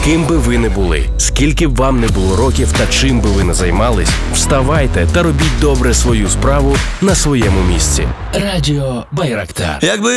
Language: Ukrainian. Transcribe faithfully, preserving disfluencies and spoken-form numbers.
Ким би ви не були, скільки б вам не було років та чим би ви не займались, вставайте та робіть добре свою справу на своєму місці. Радіо Байрактар. Якби